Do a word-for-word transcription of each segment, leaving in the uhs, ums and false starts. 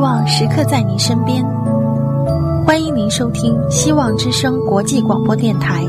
望时刻在您身边。欢迎您收听希望之声国际广播电台。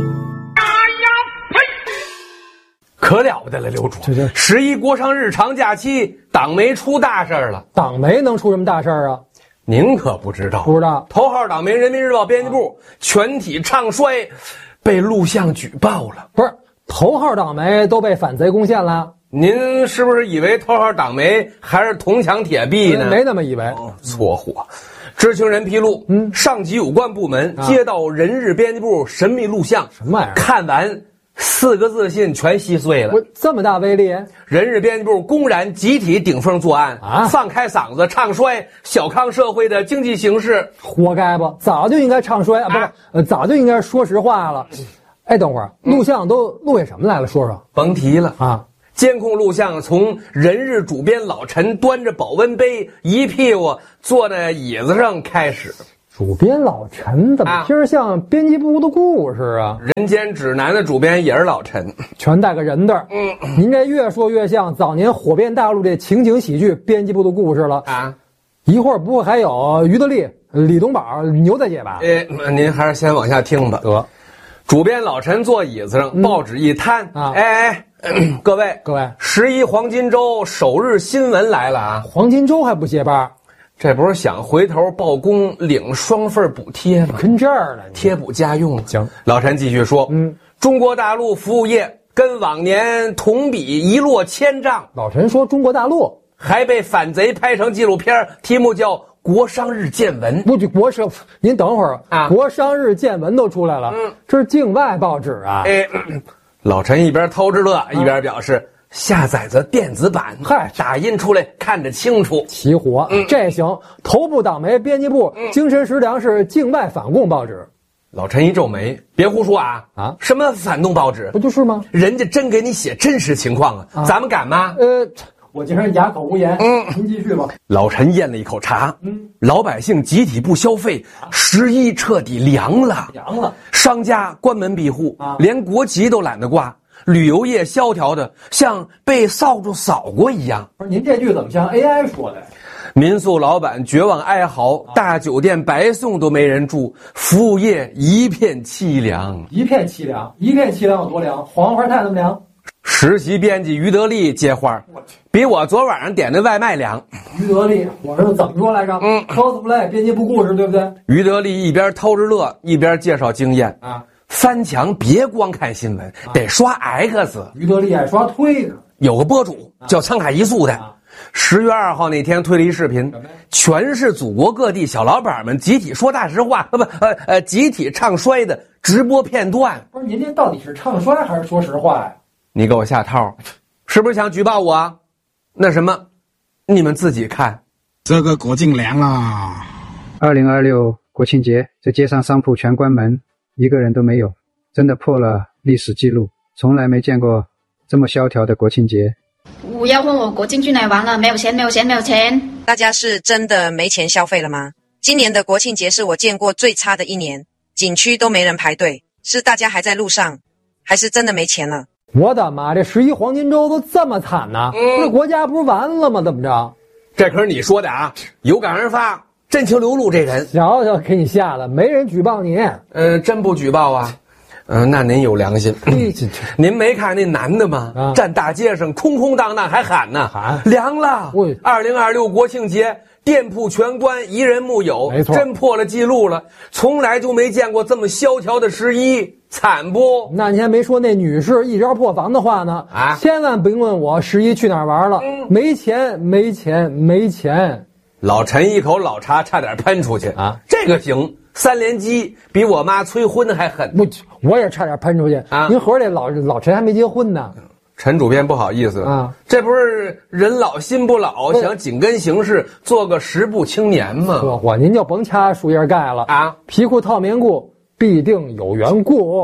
可了不得了，刘主，十一国殇日长假期，党媒出大事了。 党媒能出什么大事啊？ 您可不知道， 不知道。 头号党媒《人民日报》编辑部全体唱衰，被录像举报了。 不是，头号党媒都被反贼攻陷了。 您是不是以为头号党媒还是铜墙铁壁呢？ 没那么以为。 哦，错货。知情人披露，嗯，上级有关部门接到人日编辑部神秘录像， 什么玩意儿？ 看完四个自信全稀碎了。 这么大威力？ 人日编辑部公然集体顶风作案啊！放开嗓子唱衰小康社会的经济形势， 活该吧？早就应该唱衰啊！不是，呃，早就应该说实话了。哎，等会儿，录像都录下什么来了？说说。 甭提了啊！ 监控录像从人日主编老陈端着保温杯一屁股坐在椅子上开始。 主编老陈怎么听着像编辑部的故事啊？ 人间指南的主编也是老陈， 全带个人的。嗯，您这越说越像早年火遍大陆这情景喜剧编辑部的故事了啊！一会儿不会还有于德利、李东宝、牛大姐吧？ 哎，您还是先往下听吧。 得， 主编老陈坐椅子上，嗯、报纸一摊啊，哎哎。各位各位， 十一黄金周首日新闻来了啊！ 黄金周还不接班， 这不是想回头报功领双份补贴吗？ 跟这儿呢， 贴补家用。 行， 老陈继续说， 嗯， 中国大陆服务业跟往年同比一落千丈。 老陈说中国大陆还被反贼拍成纪录片，题目叫《国殇日见闻》。 不，国殇，您等会儿啊，国殇日见闻都出来了，嗯，这是境外报纸啊。 哎。老陈一边偷着乐，一边表示、嗯、下载着电子版， 嗨， 打印出来看着清楚。 齐活，嗯，这行。头部党媒编辑部、嗯、精神食粮是境外反共报纸。 老陈一皱眉，别胡说啊啊！什么反动报纸？ 不就是吗？ 人家真给你写真实情况啊，啊咱们敢吗？ 呃，我竟然哑口无言。嗯，您继续吧。 老陈咽了一口茶。嗯，老百姓集体不消费，十一彻底凉了。 凉了。 商家关门闭户啊，连国旗都懒得挂。旅游业萧条的像被扫帚扫过一样。 不是，您这句怎么像 A I 说的？ 民宿老板绝望哀嚎，啊、大酒店白送都没人住，服务业一片凄凉。 一片凄凉，一片凄凉有多凉？黄花菜那么凉。 实习编辑于德利接话，比我昨晚上点的外卖凉。 于德利，我说怎么说来着？嗯 ，cosplay 编辑部故事对不对？ 于德利一边偷着乐，一边介绍经验啊。翻墙别光看新闻，啊、得刷 X。 于德利爱刷推特， 有个博主叫沧海一粟的，十、啊、月二号那天推了一视频，全是祖国各地小老板们集体说大实话，呃不呃呃集体唱衰的直播片段。 不是您这到底是唱衰还是说实话呀？ 你给我下套，是不是想举报我？那什么，你们自己看。 这个国庆凉啦！ 二零二六国庆节，这街上商铺全关门。一个人都没有，真的破了历史记录，从来没见过这么萧条的国庆节。 五幺问我国庆去哪玩了，没有钱没有钱没有钱。 大家是真的没钱消费了吗？今年的国庆节是我见过最差的一年，景区都没人排队，是大家还在路上，还是真的没钱了？ 我的妈，这十一黄金周都这么惨呢、啊？这、嗯、国家不是完了吗？怎么着？ 这可是你说的啊，有感而发。真情流露这人， 瞧瞧给你吓的，没人举报你。 呃，真不举报啊？嗯、呃，那您有良心。您没看那男的吗？啊、站大街上空空荡荡还喊呢，喊凉了。二零二六国庆节，店铺全关，一人木有， 没错， 真破了记录了。从来就没见过这么萧条的十一，惨不？ 那你还没说那女士一招破防的话呢？啊，千万别问我十一去哪儿玩了，嗯、没钱，没钱，没钱。 老陈一口老茶差点喷出去啊！这个行，三连击比我妈催婚还狠。 我我也差点喷出去啊！您合着这老老陈还没结婚呢。 陈主编不好意思啊，这不是人老心不老，想紧跟形势，做个时步青年吗？ 呵呵，您就甭掐树叶盖了啊！皮裤套棉裤必定有缘故。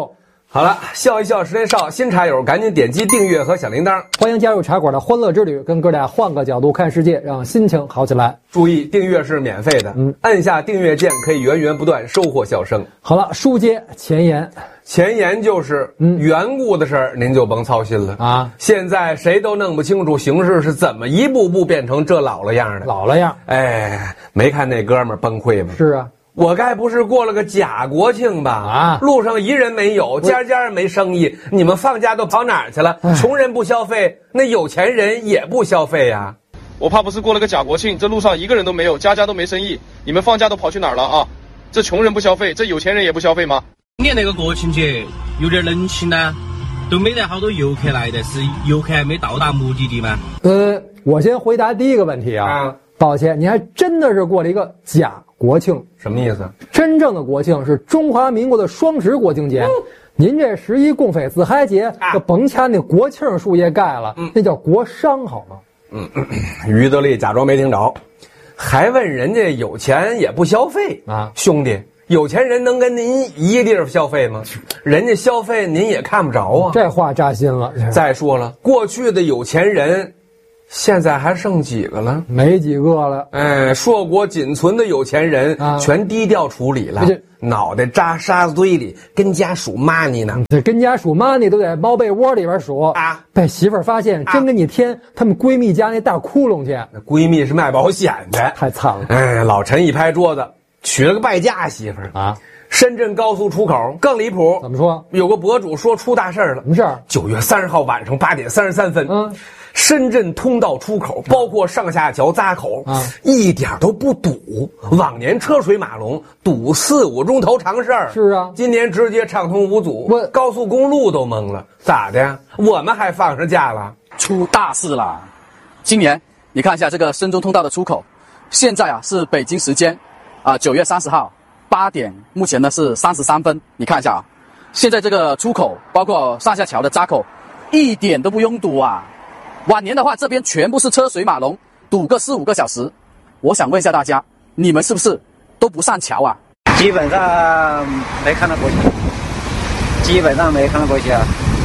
好了，笑一笑十年少，新茶友赶紧点击订阅和小铃铛， 欢迎加入茶馆的欢乐之旅，跟哥俩换个角度看世界，让心情好起来。 注意，订阅是免费的，嗯，按下订阅键可以源源不断收获笑声。 好了，书接前言， 前言就是，嗯，缘故的事儿您就甭操心了啊。现在谁都弄不清楚形势是怎么一步步变成这老了样的， 老了样。 哎，没看那哥们儿崩溃吗？ 是啊。 我该不是过了个假国庆吧？啊，路上一人没有，家家没生意，你们放假都跑哪儿去了？穷人不消费，那有钱人也不消费呀。 我怕不是过了个假国庆，这路上一个人都没有，家家都没生意，你们放假都跑去哪儿了啊？这穷人不消费，这有钱人也不消费吗？ 今年那个国庆节有点冷清呢，都没得好多游客来的，是游客还没到达目的地吗？ 呃，我先回答第一个问题啊。啊，抱歉，你还真的是过了一个假国庆。 什么意思？ 真正的国庆是中华民国的双十国庆节。嗯，您这十一共匪自嗨节，就、啊、甭掐那国庆树叶盖了，嗯、那叫国殇好吗？ 嗯，于德利假装没听着，还问人家有钱也不消费啊？兄弟，有钱人能跟您一个地儿消费吗？人家消费您也看不着啊。 这话扎心了。 再说了，过去的有钱人现在还剩几个了？ 没几个了。 哎，硕果仅存的有钱人、啊、全低调处理了，脑袋扎沙子堆里，跟家数 money 呢。 这跟家数 money 都在猫被窝里边数啊！被媳妇儿发现，真跟你添他们闺蜜家那大窟窿去。 那闺蜜是卖保险的， 太惨了。 哎，老陈一拍桌子，娶了个败家媳妇儿啊！深圳高速出口更离谱， 怎么说？ 有个博主说出大事了。 什么事儿？ 九月三十号晚上八点三十三分，嗯，深圳通道出口包括上下桥匝口啊，一点都不堵。往年车水马龙，堵四五钟头常事儿。 是啊， 今年直接畅通无阻，高速公路都懵了，咋的呀？我们还放上假了？ 出大事了！今年你看一下这个深中通道的出口，现在啊是北京时间啊九月三十号。八点，目前呢是三十三分。你看一下啊，现在这个出口包括上下桥的匝口，一点都不拥堵啊。往年的话，这边全部是车水马龙，堵个四五个小时。我想问一下大家，你们是不是都不上桥啊？ 基本上没看到国旗，基本上没看到国旗啊。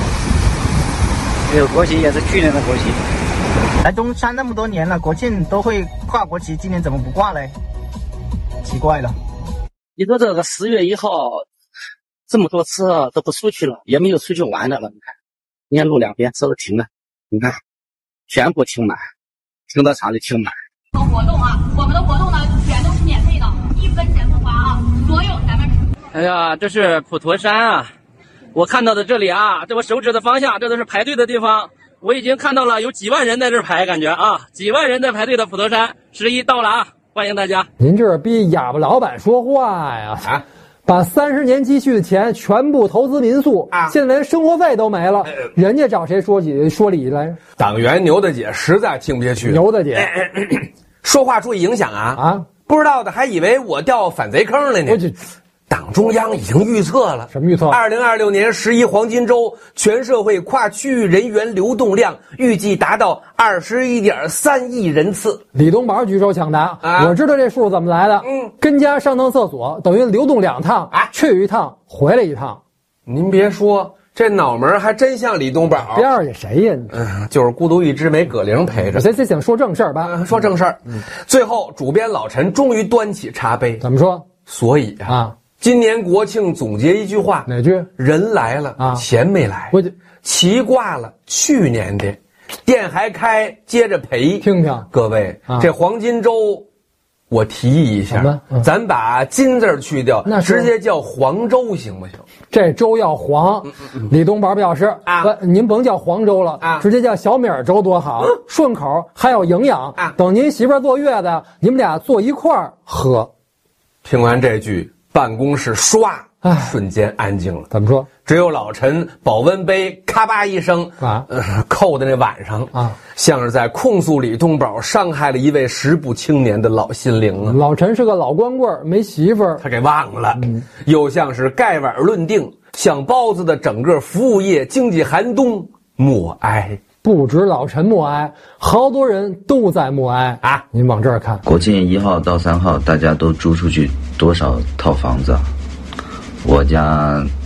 有国旗也是去年的国旗。 来中山那么多年了，国庆都会挂国旗，今年怎么不挂嘞？奇怪了。 你说这个十月一号这么多车都不出去了，也没有出去玩的了。你看，你看路两边车都停了，你看全部停满，停车场里停满。 活动啊，我们的活动呢全都是免费的，一分钱不花啊，所有咱们。 哎呀，这是普陀山啊！我看到的这里啊，这我手指的方向，这都是排队的地方。我已经看到了有几万人在这排，感觉啊，几万人在排队的普陀山，十一到了啊！欢迎大家！ 您这是逼哑巴老板说话呀！啊，把三十年积蓄的钱全部投资民宿啊，现在连生活费都没了，呃、人家找谁说理说理来着？ 党员牛大姐实在听不下去了。 牛大姐、哎哎哎，说话注意影响啊！啊，不知道的还以为我掉反贼坑了呢。我去。党中央已经预测了， 什么预测？ 二零二六年十一黄金周，全社会跨区域人员流动量预计达到二十一点三亿人次。 李东宝举手抢答，啊、我知道这数怎么来的。嗯，跟家上趟厕所等于流动两趟，啊，去一趟回来一趟。 您别说，这脑门还真像李东宝。 边儿也谁呀？ 嗯，就是孤独一只没葛玲陪着。 谁谁想说正事儿吧、 嗯？说正事儿。嗯，最后主编老陈终于端起茶杯， 怎么说？ 所以啊。啊今年国庆总结一句话， 哪句？ 人来了啊，钱没来。我旗挂了，去年的店还开，接着赔。 听听， 各位，啊、这黄金周，我提议一下，嗯、咱把金字去掉，那直接叫黄州行不行？ 这州要黄。嗯嗯嗯、李东宝表示啊，您甭叫黄州了啊，直接叫小米儿州多好，嗯、顺口还有营养啊。等您媳妇儿坐月子，你们俩坐一块儿喝。 听完这句。办公室唰，瞬间安静了。 怎么说？ 只有老陈保温杯咔吧一声啊，呃，扣在那碗上啊，像是在控诉李东宝伤害了一位时不青年的老心灵啊。 老陈是个老光棍，没媳妇儿， 他给忘了。嗯，又像是盖碗论定，向包子的整个服务业经济寒冬默哀。 不止老陈默哀，好多人都在默哀啊！您往这儿看， 国庆一号到三号，大家都租出去多少套房子啊？我家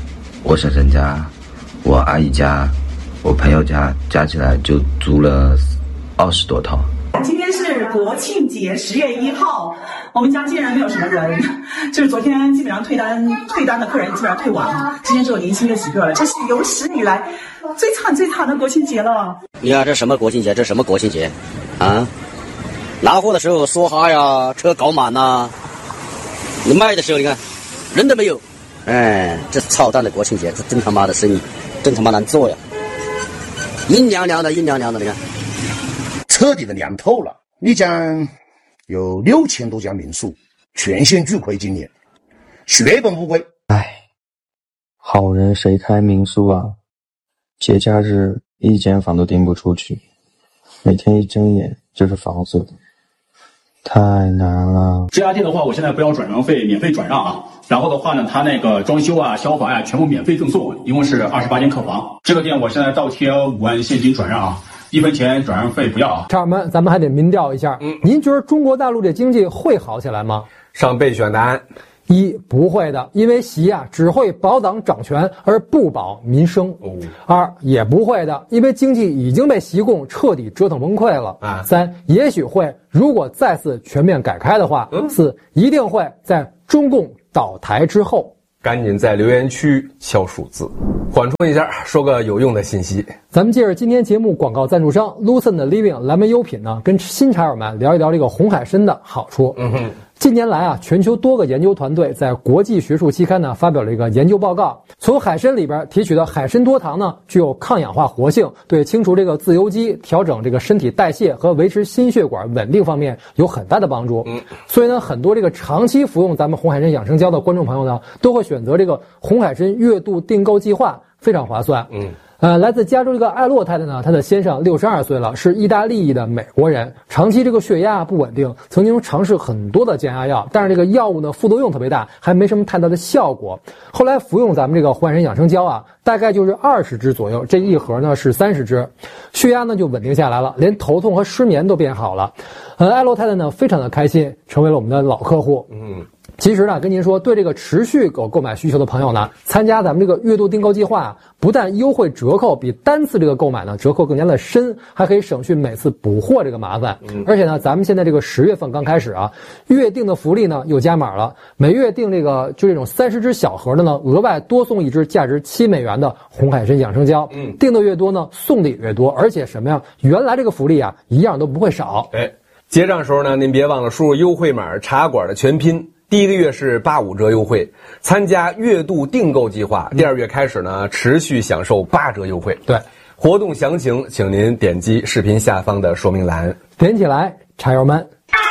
我婶婶家、我阿姨家、我朋友家，加起来就租了二十多套。 今天是国庆节，十月一号，我们家竟然没有什么人，就是昨天基本上退单退单的客人基本上退完了，今天只有零星的几个了，这是有史以来最惨最惨的国庆节了。 你看这什么国庆节？这什么国庆节？啊，拿货的时候梭哈呀，车搞满呐，你卖的时候你看人都没有，哎，这操蛋的国庆节，这真他妈的生意真他妈难做呀，阴凉凉的阴凉凉的，你看。 彻底的凉透了。你讲有六千多家民宿全线巨亏，今年血本无归。 唉，好人谁开民宿啊？节假日一间房都订不出去，每天一睁眼就是房租，太难了。 这家店的话，我现在不要转让费，免费转让啊。然后的话呢，它那个装修啊、消防啊，全部免费赠送，一共是二十八间客房。这个店我现在倒贴五万现金转让啊。一分钱转让费不要啊！ 厂友们，咱们还得民调一下，嗯，您觉得中国大陆这经济会好起来吗？ 上备选答案： 一，不会的，因为习啊只会保党掌权而不保民生。哦。二，也不会的，因为经济已经被习共彻底折腾崩溃了。啊。三，也许会，如果再次全面改开的话。嗯。四，一定会在中共倒台之后。 赶紧在留言区敲数字，缓冲一下，说个有用的信息。 咱们借着今天节目广告赞助商 Lucent Living 蓝莓优品呢，跟新茶友们聊一聊这个红海参的好处。嗯哼。近年来啊，全球多个研究团队在国际学术期刊呢发表了一个研究报告，从海参里边提取的海参多糖呢具有抗氧化活性，对清除这个自由基、调整这个身体代谢和维持心血管稳定方面有很大的帮助。嗯，所以呢，很多这个长期服用咱们红海参养生胶的观众朋友呢，都会选择这个红海参月度订购计划，非常划算。嗯。呃，来自加州这个艾洛太太呢，她的先生六十二岁了，是意大利裔的美国人，长期这个血压不稳定，曾经尝试很多的降压药，但是这个药物呢副作用特别大，还没什么太大的效果。后来服用咱们这个红海参养生胶啊，大概就是二十支左右，这一盒呢是三十支，血压呢就稳定下来了，连头痛和失眠都变好了。呃，艾洛太太呢非常的开心，成为了我们的老客户。嗯。其实呢，跟您说，对这个持续有购买需求的朋友呢，参加咱们这个月度订购计划，不但优惠折扣比单次这个购买呢折扣更加的深，还可以省去每次补货这个麻烦。嗯，而且呢，咱们现在这个十月份刚开始啊，月订的福利呢又加码了，每月订这个就这种三十支小盒的呢，额外多送一支价值七美元的红海参养生胶。嗯，订的越多呢，送的也越多，而且什么呀，原来这个福利啊一样都不会少。 哎，结账时候呢，您别忘了输入优惠码茶馆的全拼。第一个月是八五折优惠，参加月度订购计划，第二月开始呢，持续享受八折优惠。 对， 活动详情请您点击视频下方的说明栏， 点起来，茶友们。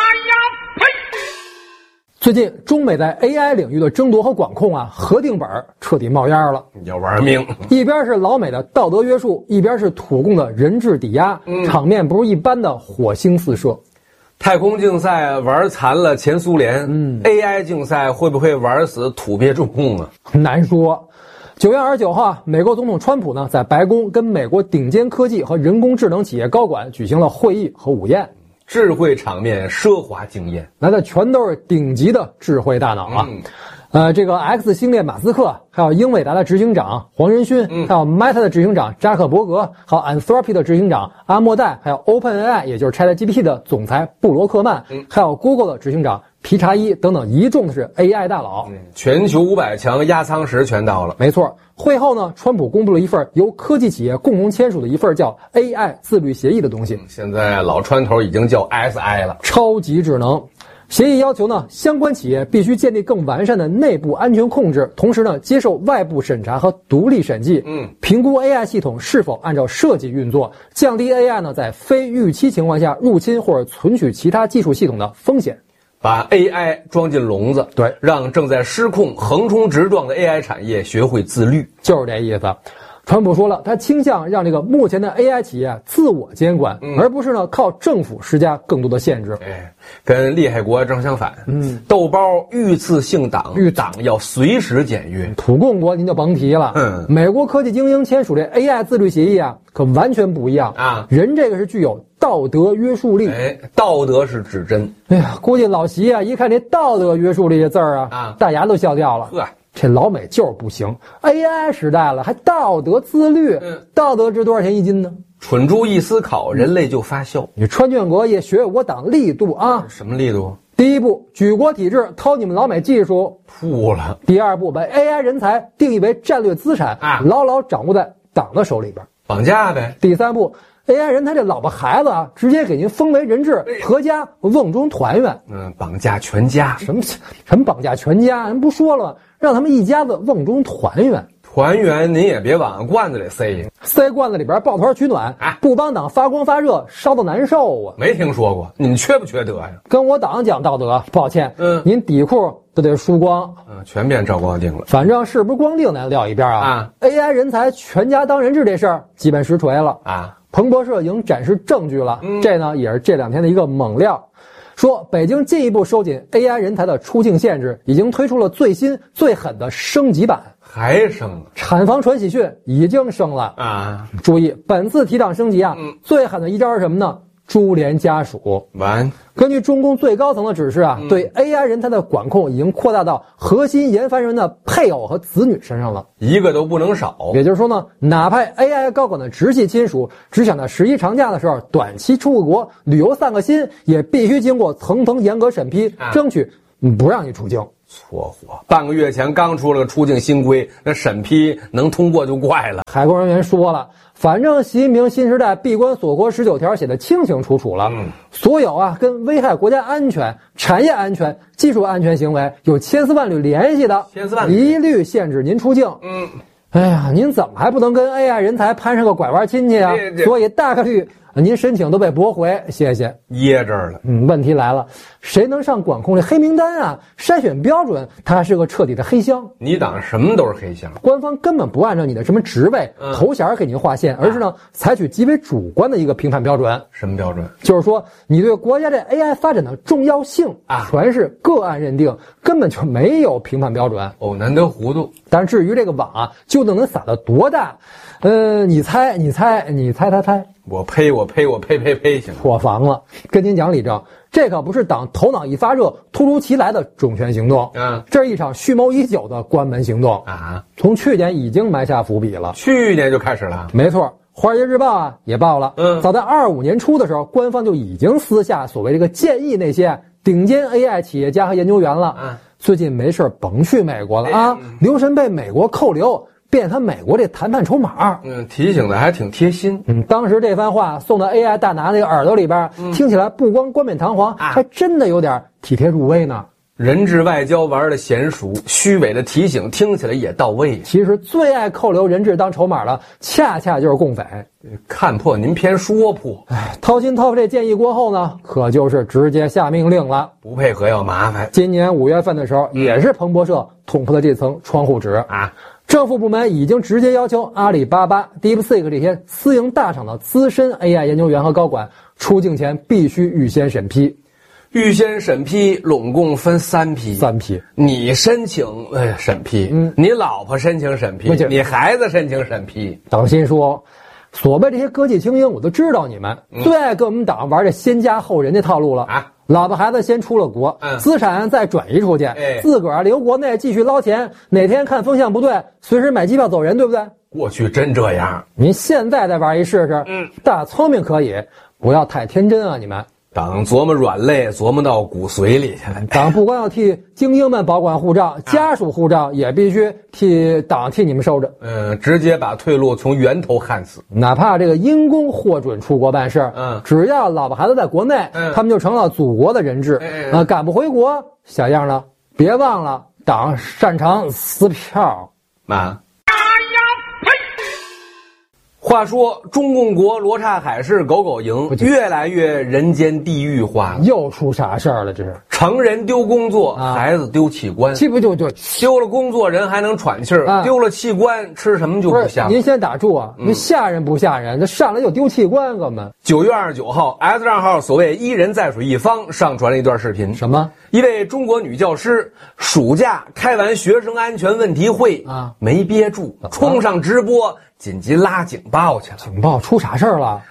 最近中美在 A I 领域的争夺和管控啊，核定本彻底冒烟了， 要玩命。 一边是老美的道德约束，一边是土共的人质抵押，嗯、场面不是一般的火星四射。 太空竞赛玩残了前苏联，嗯 ，A I 竞赛会不会玩死土鳖中共啊？ 难说。九月二十九号，美国总统川普呢在白宫跟美国顶尖科技和人工智能企业高管举行了会议和午宴， 智慧场面奢华惊艳， 来的全都是顶级的智慧大脑啊。嗯呃，这个 X 星链马斯克，还有英伟达的执行长黄仁勋，嗯、还有 Meta 的执行长扎克伯格，还有 Anthropic 的执行长阿莫代，还有 OpenAI 也就是 ChatGPT 的总裁布罗克曼，嗯、还有 Google 的执行长皮查伊等等一众的是 A I 大佬。嗯、 全球五百强压舱石全到了。 没错，会后呢，川普公布了一份由科技企业共同签署的一份叫 A I 自律协议的东西。 现在老川头已经叫 S I 了， 超级智能。协议要求呢，相关企业必须建立更完善的内部安全控制，同时呢，接受外部审查和独立审计，嗯，评估 A I 系统是否按照设计运作，降低 A I 呢在非预期情况下入侵或者存取其他技术系统的风险。 把 A I 装进笼子， 对， 让正在失控、横冲直撞的 A I 产业学会自律， 就是这意思。川普说了，他倾向让这个目前的 A I 企业自我监管，嗯、而不是呢靠政府施加更多的限制。 哎，跟厉害国正相反。嗯，豆包遇刺姓党，遇党要随时检阅。 土共国您就甭提了。嗯，美国科技精英签署这 A I 自律协议啊，可完全不一样啊。人这个是具有道德约束力。 哎，道德是指针。 哎呀，估计老习啊，一看这道德约束力这字儿啊，啊，大牙都笑掉了。呵。 这老美就是不行 ，A I 时代了，还道德自律，嗯、道德值多少钱一斤呢？ 蠢猪一思考，人类就发笑。 你川建国也学我党力度啊！ 什么力度？ 第一步，举国体制，偷你们老美技术， 吐了。 第二步，把 A I 人才定义为战略资产，啊、牢牢掌握在党的手里边， 绑架呗。 第三步。A I 人他这老婆孩子啊，直接给您封为人质，阖家瓮中团圆。 嗯，绑架全家。 什么什么绑架全家？人不说了吗？让他们一家子瓮中团圆。 团圆您也别往罐子里塞， 塞罐子里边抱团取暖，啊、不帮党发光发热，烧得难受啊！ 没听说过，你们缺不缺德呀？ 跟我党讲道德，抱歉，嗯，您底裤都得输光， 嗯，全变赵光腚了。 反正是不是光腚咱撂一边啊？啊 ，A I 人才全家当人质这事儿基本实锤了啊！彭博社已经展示证据了，嗯、这呢也是这两天的一个猛料。说北京进一步收紧 A I 人才的出境限制，已经推出了最新最狠的升级版。 还升了？ 产房传喜讯已经升了啊！注意，本次提档升级啊，嗯、最狠的一招是什么呢？株连家属。 完， 根据中共最高层的指示啊，嗯、对 A I 人才的管控已经扩大到核心研发人员的配偶和子女身上了， 一个都不能少。 也就是说呢，哪怕 A I 高管的直系亲属只想在十一长假的时候短期出个国旅游散个心，也必须经过层层严格审批，啊、争取不让你出境。 错火，半个月前刚出了个出境新规，那审批能通过就怪了。 海关人员说了，反正习近平新时代闭关锁国十九条写的清清楚楚了，嗯、所有啊跟危害国家安全、产业安全、技术安全行为有千丝万缕联系的， 千丝万缕一律限制您出境。嗯，哎呀，您怎么还不能跟 A I 人才攀上个拐弯亲戚啊？所以大概率您申请都被驳回，谢谢， 噎这儿了。 嗯，问题来了，谁能上管控这黑名单啊？筛选标准，它是个彻底的黑箱。 你党什么都是黑箱， 官方根本不按照你的什么职位、嗯、头衔给您划线，而是呢、啊、采取极为主观的一个评判标准。 什么标准？ 就是说你对国家这 A I 发展的重要性啊，全是个案认定，根本就没有评判标准。 哦，难得糊涂。 但至于这个网啊，究竟能撒到多大？呃，你猜，你猜，你猜，猜猜。 我呸！我呸！我呸呸呸！行， 破防了。跟您讲，李正，这可不是党头脑一发热、突如其来的重拳行动，嗯，这是一场蓄谋已久的关门行动啊！从去年已经埋下伏笔了， 去年就开始了。 没错，《华尔街日报》啊也报了，嗯，早在二五年初的时候，官方就已经私下所谓这个建议那些顶尖 A I 企业家和研究员了，嗯，最近没事甭去美国了啊，嗯、留神被美国扣留。变他美国这谈判筹码， 嗯，提醒的还挺贴心。 嗯，当时这番话送到 A I 大拿那个耳朵里边，嗯、听起来不光冠冕堂皇，啊、还真的有点体贴入微呢。 人质外交玩的娴熟，虚伪的提醒听起来也到位。 其实最爱扣留人质当筹码的，恰恰就是共匪。 看破您偏说破。 哎，掏心掏肺这建议过后呢，可就是直接下命令了。 不配合要麻烦。 今年五月份的时候，嗯、也是彭博社捅破了这层窗户纸啊。政府部门已经直接要求阿里巴巴、DeepSeek 这些私营大厂的资深 A I 研究员和高管出境前必须预先审批。 预先审批拢共分三批， 三批。 你申请呃审批，嗯，你老婆申请审批，你孩子申请审批。 党心说，所谓这些科技精英，我都知道你们、嗯、最爱跟我们党玩这先加后人的套路了啊。老婆孩子先出了国，嗯、资产再转移出去，哎、自个儿留国内继续捞钱。哪天看风向不对，随时买机票走人，对不对？ 过去真这样， 您现在再玩一试试。嗯，大聪明可以，不要太天真啊！你们党琢磨软肋，琢磨到骨髓里去了。 党不光要替精英们保管护照，啊、家属护照也必须替党替你们收着。 嗯，直接把退路从源头焊死。 哪怕这个因公获准出国办事，嗯，只要老婆孩子在国内，嗯，他们就成了祖国的人质。嗯、呃，赶不回国，小样了，别忘了，党擅长撕票啊。话说中共国罗刹海市狗狗营越来越人间地狱化了， 又出啥事儿了？这是成人丢工作，啊、孩子丢器官， 气不就就丢了工作人还能喘气儿，啊、丢了器官吃什么就不香。 您先打住啊！那、嗯、吓人不吓人？这上来就丢器官干嘛？ 九月二十九号 ，S 账号所谓一人在水一方上传了一段视频， 什么？ 一位中国女教师暑假开完学生安全问题会啊，没憋住，冲上直播。紧急拉警报去了， 警报出啥事儿了？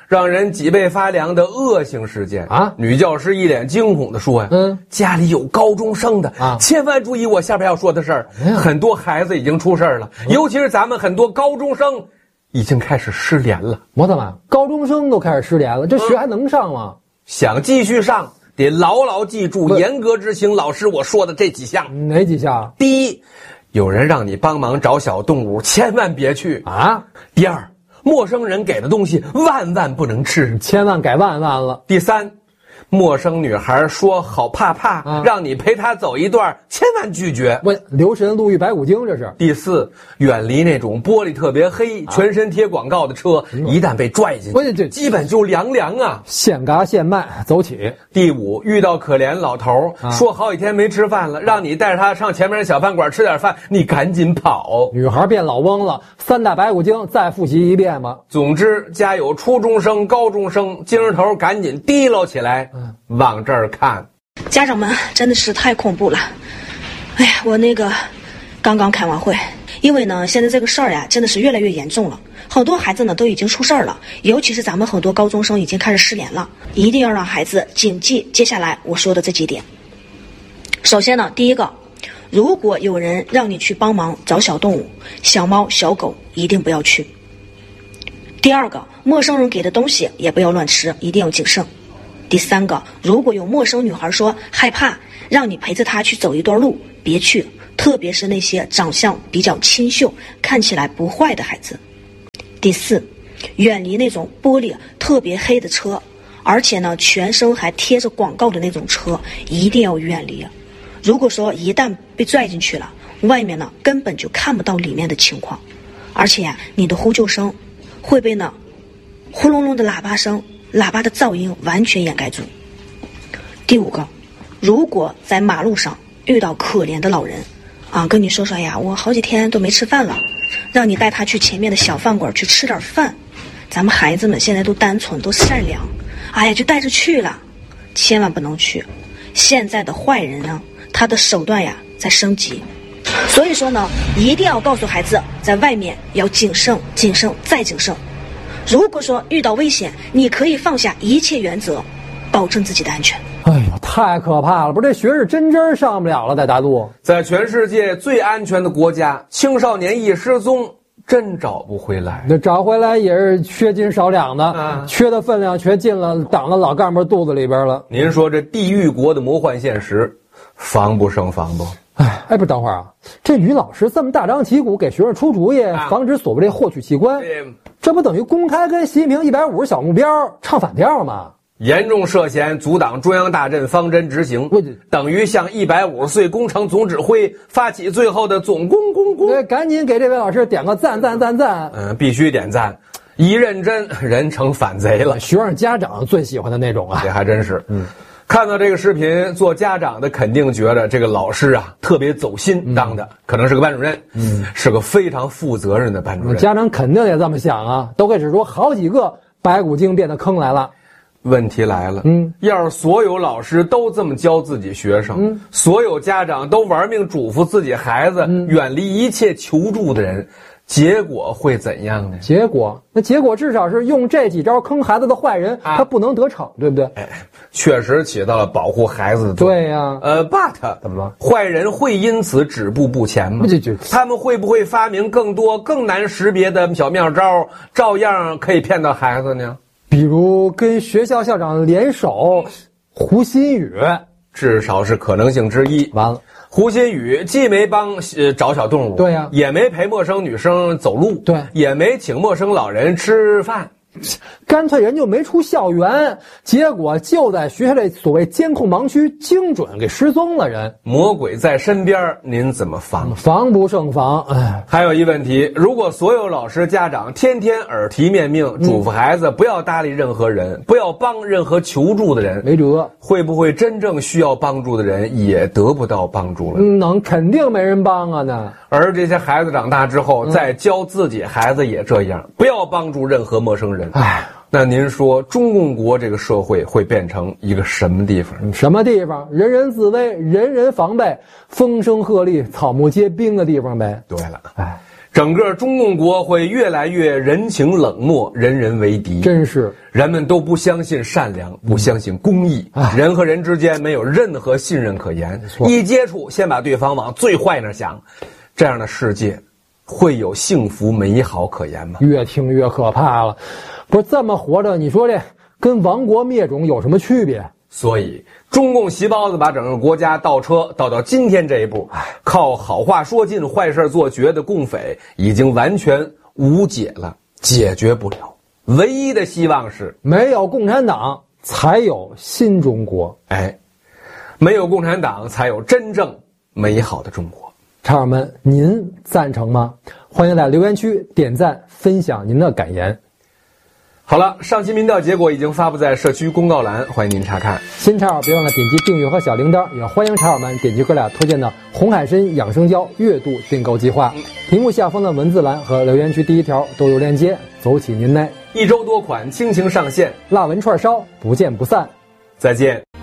让人脊背发凉的恶性事件啊！ 女教师一脸惊恐地说呀：“嗯，家里有高中生的啊，千万注意我下边要说的事儿。很多孩子已经出事儿了，尤其是咱们很多高中生已经开始失联了。 我怎么高中生都开始失联了？这学还能上吗？ 嗯、想继续上，得牢牢记住，严格执行老师我说的这几项。 哪几项？ 第一，有人让你帮忙找小动物，千万别去啊。 第二。”陌生人给的东西万万不能吃， 千万改万万了。 第三，陌生女孩说好怕怕、啊、让你陪她走一段，千万拒绝。 喂，留神路遇白骨精这是。 第四，远离那种玻璃特别黑、啊、全身贴广告的车，嗯、一旦被拽进去，这基本就凉凉啊， 现嘎现卖，走起。 第五，遇到可怜老头、啊、说好几天没吃饭了，让你带着他上前面的小饭馆吃点饭，你赶紧跑。 女孩变老翁了，三大白骨精再复习一遍吧。 总之，家有初中生、高中生，精神头赶紧提溜起来。嗯，往这儿看， 家长们真的是太恐怖了。哎呀，我那个刚刚开完会，因为呢，现在这个事儿呀，真的是越来越严重了。很多孩子呢都已经出事儿了，尤其是咱们很多高中生已经开始失联了。一定要让孩子谨记接下来我说的这几点。首先呢，第一个，如果有人让你去帮忙找小动物，小猫、小狗，一定不要去。第二个，陌生人给的东西也不要乱吃，一定要谨慎。第三个，如果有陌生女孩说害怕，让你陪着她去走一段路，别去，特别是那些长相比较清秀、看起来不坏的孩子。第四，远离那种玻璃特别黑的车，而且呢，全身还贴着广告的那种车，一定要远离。如果说一旦被拽进去了，外面呢根本就看不到里面的情况，而且啊，你的呼救声会被呢呼隆隆的喇叭声、喇叭的噪音完全掩盖住。第五个，如果在马路上遇到可怜的老人啊，跟你说说呀，我好几天都没吃饭了，让你带他去前面的小饭馆去吃点饭。咱们孩子们现在都单纯都善良，哎呀，就带着去了，千万不能去。现在的坏人呢，他的手段呀在升级，所以说呢，一定要告诉孩子，在外面要谨慎、谨慎再谨慎。如果说遇到危险，你可以放下一切原则，保证自己的安全。 哎呦，太可怕了！不是这学是真真上不了了，在大陆， 在全世界最安全的国家，青少年一失踪，真找不回来。 那找回来也是缺斤少两的，啊、缺的分量全进了挡了老干部肚子里边了。 您说这地狱国的魔幻现实，防不胜防不？ 哎哎，不是，等会儿啊，这女老师这么大张旗鼓给学生出主意，啊、防止所谓这获取器官，这不等于公开跟习近平一百五十小目标唱反调吗？ 严重涉嫌阻挡中央大阵方针执行，等于向一百五十岁工程总指挥发起最后的总攻攻攻。 对，赶紧给这位老师点个赞赞赞赞。 嗯，必须点赞，一认真人成反贼了。 学生家长最喜欢的那种啊， 这还真是。嗯，看到这个视频，做家长的肯定觉得这个老师啊特别走心当的，嗯、可能是个班主任，嗯，是个非常负责任的班主任。 家长肯定也这么想啊，都给指出好几个白骨精变的坑来了。 问题来了，嗯，要是所有老师都这么教自己学生，嗯，所有家长都玩命嘱咐自己孩子、嗯、远离一切求助的人，结果会怎样呢？ 结果，那结果至少是用这几招坑孩子的坏人，啊、他不能得逞，对不对？ 哎，确实起到了保护孩子的作用。 对呀、啊， 呃 ，but 怎么了？坏人会因此止步不前吗？ 这这， 他们会不会发明更多更难识别的小妙招，照样可以骗到孩子呢？ 比如跟学校校长联手，胡鑫宇， 至少是可能性之一。 完了， 胡鑫宇既没帮呃找小动物， 对呀、啊， 也没陪陌生女生走路， 对， 也没请陌生老人吃饭。 干脆人就没出校园，结果就在学校这所谓监控盲区精准给失踪了人。 魔鬼在身边，您怎么防？ 防不胜防。哎， 还有一问题，如果所有老师家长天天耳提面命，嘱咐孩子不要搭理任何人，嗯、不要帮任何求助的人， 没辙， 会不会真正需要帮助的人也得不到帮助了？ 嗯，能肯定没人帮啊呢。 而这些孩子长大之后，嗯、再教自己孩子也这样，不要帮助任何陌生人。 哎， 那您说中共国这个社会会变成一个什么地方？ 什么地方？人人自危，人人防备，风声鹤唳，草木皆兵的地方呗。 对了，哎， 整个中共国会越来越人情冷漠，人人为敌。 真是， 人们都不相信善良，不相信公义， 嗯、 人和人之间没有任何信任可言。一接触，先把对方往最坏那想，这样的世界会有幸福美好可言吗？ 越听越可怕了。不是这么活着，你说这跟亡国灭种有什么区别？ 所以，中共习包子把整个国家倒车倒到今天这一步，靠好话说尽、坏事做绝的共匪已经完全无解了，解决不了。唯一的希望是， 没有共产党，才有新中国。 哎，没有共产党，才有真正美好的中国。 茶友们，您赞成吗？欢迎在留言区点赞分享您的感言。 好了，上期民调结果已经发布在社区公告栏，欢迎您查看。 新茶友别忘了点击订阅和小铃铛，也欢迎茶友们点击哥俩推荐的红海参养生胶月度订购计划。屏幕下方的文字栏和留言区第一条都有链接，走起您来。 一周多款倾情上线， 辣文串烧，不见不散。 再见。